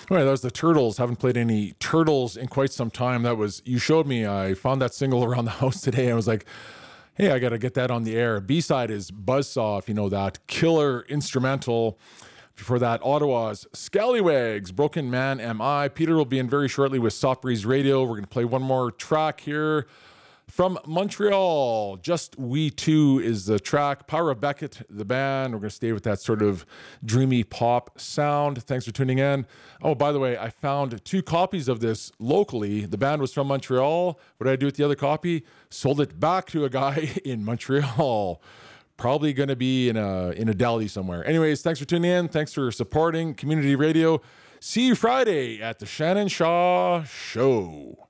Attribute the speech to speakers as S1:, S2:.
S1: All right, that was the Turtles. Haven't played any Turtles in quite some time. You showed me, I found that single around the house today. I was like, hey, I got to get that on the air. B-side is Buzzsaw, if you know that. Killer instrumental. Before that, Ottawa's Scallywags, Broken Man Am I. Peter will be in very shortly with Soft Breeze Radio. We're going to play one more track here. From Montreal, Just We Two is the track. Power of Beckett, the band. We're going to stay with that sort of dreamy pop sound. Thanks for tuning in. Oh, by the way, I found 2 copies of this locally. The band was from Montreal. What did I do with the other copy? Sold it back to a guy in Montreal. Probably going to be in a deli somewhere. Anyways, thanks for tuning in. Thanks for supporting community radio. See you Friday at the Shannon Shaw Show.